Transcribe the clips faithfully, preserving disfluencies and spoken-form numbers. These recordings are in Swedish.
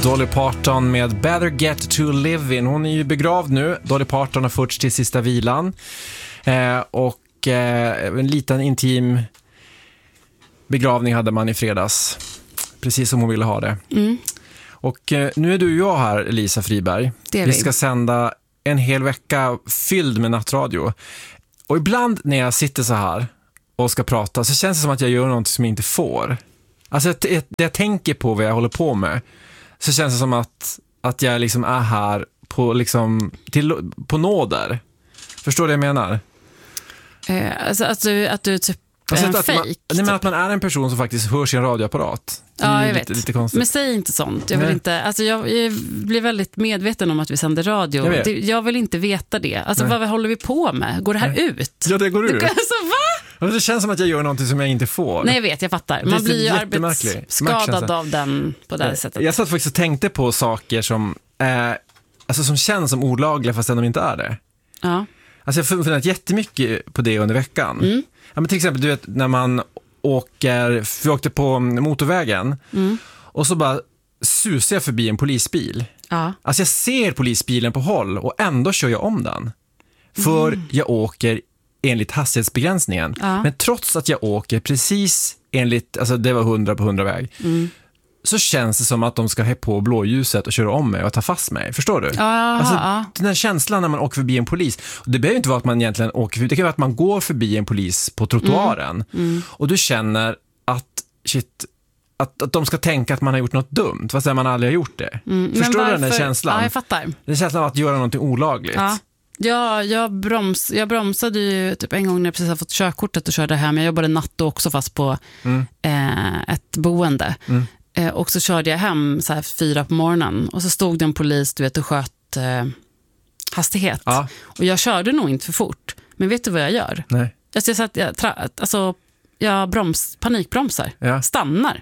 Dolly Parton med Better Get to Live In. Hon är ju begravd nu. Dolly Parton har förts till sista vilan. Eh, och eh, en liten intim begravning hade man i fredags. Precis som hon ville ha det. Mm. Och eh, nu är du och jag här, Lisa Friberg. Det är vi vi. ska sända en hel vecka fylld med nattradio. Och ibland när jag sitter så här och ska prata så känns det som att jag gör något som jag inte får. Alltså det jag tänker på vad jag håller på med, så känns det som att, att jag liksom är här på, liksom, till, på nåder. Förstår du vad jag menar? Eh, alltså att du, att du typ Alltså är en att, man, fake. nej, men att man är en person som faktiskt hörs i en radioapparat. Det är Ja, ju jag lite, vet. lite konstigt. Men säg inte sånt. Jag vill Nej. inte, alltså jag, jag blir väldigt medveten om att vi sänder radio. Jag vet. Det, jag vill inte veta det. Alltså Nej. vad håller vi på med? Går det här Nej. ut? Ja, det går ur. Det, alltså va? Det känns som att jag gör något som jag inte får. Nej, jag vet, jag fattar. Det är Man blir ju jättemärkligt. arbetsskadad Smärtkänsla. av den på det här sättet. Jag satt faktiskt och tänkte på saker som, eh, alltså som känns som olagliga fast de inte är det. Ja. Alltså jag har funderat jättemycket på det under veckan. Mm. Ja, men till exempel, du vet, när man åker, vi åkte på motorvägen Mm. och så bara susar jag förbi en polisbil. Ja. Alltså jag ser polisbilen på håll och ändå kör jag om den. För Mm. jag åker enligt hastighetsbegränsningen. Ja. Men trots att jag åker precis enligt, alltså det var hundra på hundra väg. Mm. Så känns det som att de ska ha på blåljuset och köra om mig och ta fast mig. Förstår du? Ja, Alltså, ja. den här känslan när man åker förbi en polis. Och det behöver inte vara att man egentligen åker förbi. Det kan vara att man går förbi en polis på trottoaren. Mm. Mm. Och du känner att, shit, att, att de ska tänka att man har gjort något dumt. Fast man aldrig har gjort det. Mm. Men Förstår du den här varför- känslan? Ja, jag fattar. Den känslan av att göra någonting olagligt. Ja. Ja, jag, broms, jag bromsade ju typ en gång när jag precis har fått körkortet och körde hem. Jag jobbade natt och också fast på Mm. eh, ett boende. Mm. Eh, och så körde jag hem så här fyra på morgonen. Och så stod det en polis, du vet, och sköt eh, hastighet. Ja. Och jag körde nog inte för fort. Men vet du vad jag gör? Nej. Alltså jag, satt, jag, tra- alltså, jag broms, panikbromsar. Ja. Stannar.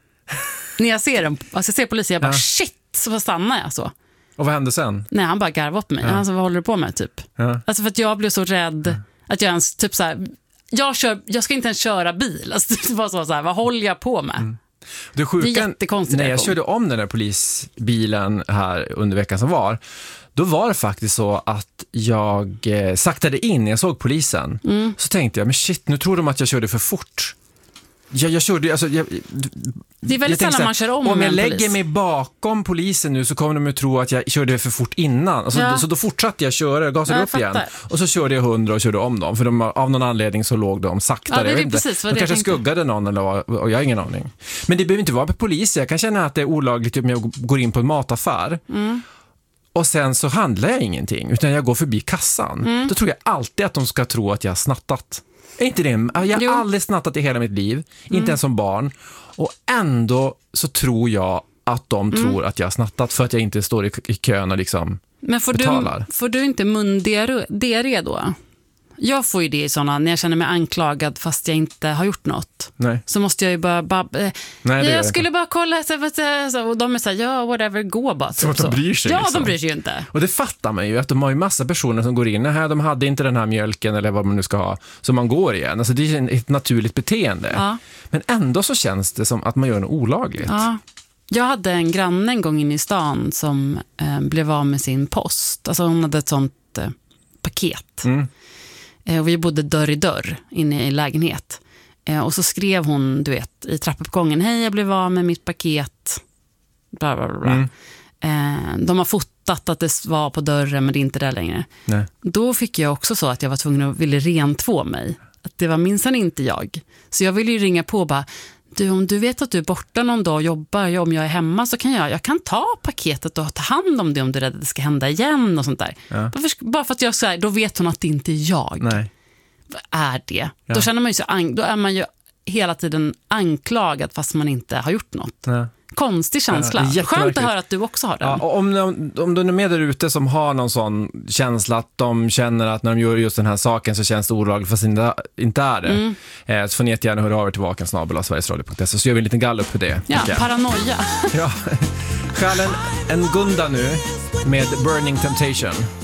När jag ser, en, alltså jag ser polisen, jag bara Ja. shit, så stannar jag så. Och vad hände sen? Nej, han bara garvade upp mig. Ja. Alltså, vad håller du på med, typ? Ja. Alltså för att jag blev så rädd att jag ens typ så här, jag, kör, jag ska inte ens köra bil. Alltså det var så, så här, vad håller jag på med? Mm. Det, sjuka, Det är jättekonstigt när jag reaktion. körde om den där polisbilen här under veckan som var, då var det faktiskt så att jag eh, saktade in när jag såg polisen. Mm. Så tänkte jag, men shit, nu tror de att jag körde för fort. Jag, jag körde, alltså, jag, Det är väldigt jag tänkte sällan så här, man kör om om med jag en lägger polis. mig bakom polisen nu så kommer de att tro att jag körde för fort innan. Alltså, Ja. Så då fortsatte jag köra, gasade Ja, upp jag igen. fattar. Och så körde jag hundra och körde om dem. För de, av någon anledning så låg de saktare. Ja, det är Jag vet inte. precis vad de det jag kanske tänkte. skuggade någon eller vad, och jag har ingen aning. Men det behöver inte vara på polis. Jag kan känna att det är olagligt om jag går in på en mataffär. Mm. Och sen så handlar jag ingenting, utan jag går förbi kassan. Mm. Då tror jag alltid att de ska tro att jag har snattat. Är inte det? Jag har Jo. aldrig snattat i hela mitt liv, Mm. inte ens som barn. Och ändå så tror jag att de Mm. tror att jag har snattat för att jag inte står i, i kön och liksom Men får du, betalar. får du inte mundiarré då? Jag får ju det i sådana, när jag känner mig anklagad fast jag inte har gjort något. Nej. Så måste jag ju bara, bara eh, Nej, det gör jag jag skulle bara kolla så, så, så, och de är så här, ja whatever, gå bara. Som typ att de så. bryr sig, Ja, liksom. de bryr sig ju inte. Och det fattar man ju, att de har ju massa personer som går in. Nej, de hade inte den här mjölken eller vad man nu ska ha. Så man går igen. Alltså det är en- ett naturligt beteende. Ja. Men ändå så känns det som att man gör något olagligt. Ja. Jag hade en granne en gång inne i stan som eh, blev av med sin post. Alltså hon hade ett sånt eh, paket. Mm. Eh, och vi bodde dörr i dörr inne i lägenhet. Eh, och så skrev hon, du vet, i trappuppgången: hej, jag blev av med mitt paket. Bla, bla, bla, bla. Mm. Eh, de har fotat att det var på dörren, men det är inte där längre. Nej. Då fick jag också så att jag var tvungen att ville rentvå mig. Att det var minsann inte jag. Så jag ville ju ringa på och bara: du, om du vet att du är borta någon dag och jobbar, om jag är hemma så kan jag, jag kan ta paketet och ta hand om det om du är rädd att det ska hända igen och sånt där. Ja. Varför, bara för att jag säger, då vet hon att det inte är jag. Nej. Vad är det? Ja. Då känner man ju så, an- då är man ju hela tiden anklagad fast man inte har gjort något. Nej. Konstig känsla. Ja, det är Skönt att jättemärkligt. höra att du också har den. Ja, och om, om, om du är med där ute som har någon sån känsla att de känner att när de gör just den här saken så känns det olagligt fast inte, inte är det. Mm. Eh, så får ni jättegärna höra av er tillbaka snabel av sverigesradio punkt se så gör vi en liten gallup för det. Ja, tycker jag. paranoia. Ja. Stjälen en Gunda nu med Burning Temptation.